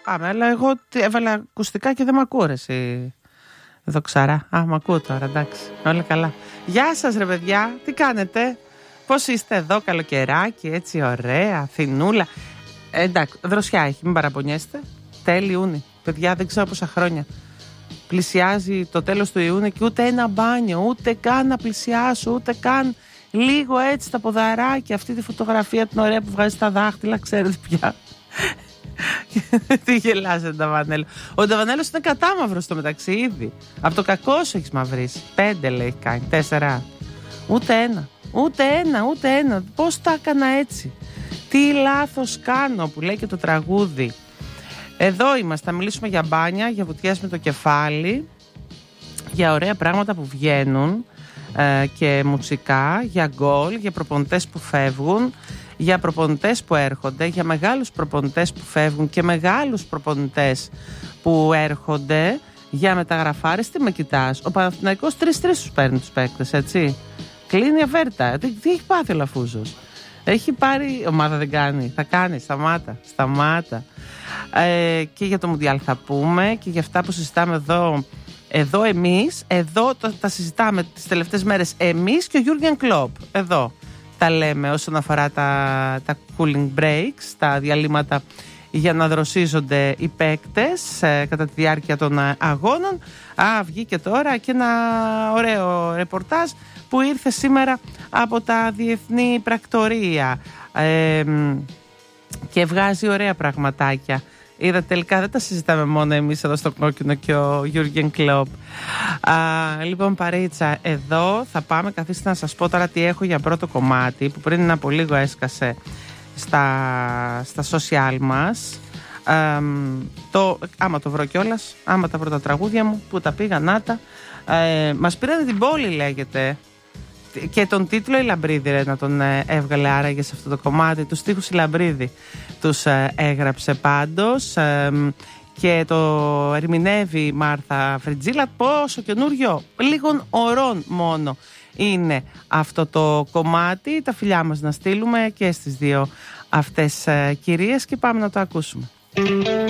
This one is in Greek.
Πάμε, αλλά εγώ έβαλα ακουστικά και δεν μ' ακούω, ρε εσύ. Εδώ ξαρά. Μ' ακούω τώρα, εντάξει. Όλα καλά. Γεια σας, ρε παιδιά, τι κάνετε? Πώς είστε εδώ, καλοκαιράκι, έτσι ωραία, Αθηνούλα. Εντάξει, δροσιά έχει, μην παραπονιέστε. Τέλη Ιούνι. Παιδιά, δεν ξέρω πόσα χρόνια. Πλησιάζει το τέλος του Ιούνιου και ούτε ένα μπάνιο, ούτε καν να πλησιάσω, ούτε καν λίγο έτσι τα ποδαράκια. Αυτή τη φωτογραφία την ωραία που βγάζει τα δάχτυλα, ξέρετε πια. Τι γελάσαι, Νταβανέλο. Ο Νταβανέλος είναι κατάμαυρος στο μεταξύ ήδη. Από το κακό σου έχεις μαυρίσει. 5 λέει κάνει, 4. Ούτε ένα. Πώς τα έκανα έτσι? Τι λάθος κάνω, που λέει και το τραγούδι. Εδώ είμαστε, θα μιλήσουμε για μπάνια, για βουτιές με το κεφάλι, για ωραία πράγματα που βγαίνουν και μουτσικά, για γκολ, για προπονητές που φεύγουν, για προπονητές που έρχονται, για μεγάλους προπονητές που φεύγουν και μεγάλους προπονητές που έρχονται, για μεταγραφάρες. Τι με κοιτάς? Ο Παναθηναϊκός 3-3 τους παίρνει τους παίκτες, έτσι. Κλείνει αβέρτα. Τι έχει πάθει ο Λαφούζος? Έχει πάρει, ομάδα δεν κάνει. Θα κάνει, σταμάτα. Και για το Μουντιάλ θα πούμε και για αυτά που συζητάμε εδώ εμείς, εδώ τα συζητάμε τις τελευταίες μέρες εμείς και ο Γιούργεν Κλοπ. Εδώ τα λέμε όσον αφορά τα cooling breaks, τα διαλύματα για να δροσίζονται οι παίκτες κατά τη διάρκεια των αγώνων. Βγήκε τώρα και ένα ωραίο ρεπορτάζ που ήρθε σήμερα από τα διεθνή πρακτορία και βγάζει ωραία πραγματάκια. Είδα, τελικά δεν τα συζητάμε μόνο εμείς εδώ στο Κόκκινο και ο Γιούργεν Κλοπ. Λοιπόν, παρίτσα, εδώ θα πάμε. Καθίστε να σας πω τώρα τι έχω για πρώτο κομμάτι που πριν από λίγο έσκασε στα social μας. Άμα το βρω κιόλας, άμα τα βρω τα τραγούδια μου που τα πήγα να τα. Μας πήρανε την πόλη, λέγεται. Και τον τίτλο η Λαμπρίδη να τον έβγαλε άραγε σε αυτό το κομμάτι. Τους στίχους η Λαμπρίδη τους έγραψε πάντως και το ερμηνεύει η Μάρθα Φριτζίλα. Πόσο καινούριο, λίγων ωρών μόνο είναι αυτό το κομμάτι. Τα φιλιά μας να στείλουμε και στις δύο αυτές κυρίες και πάμε να το ακούσουμε.